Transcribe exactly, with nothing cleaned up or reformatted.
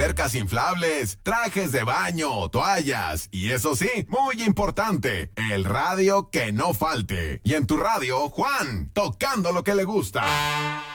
albercas inflables, trajes de baño, toallas y eso sí, muy importante, el radio que no falte. Y en tu radio, Juan, tocando lo que le gusta.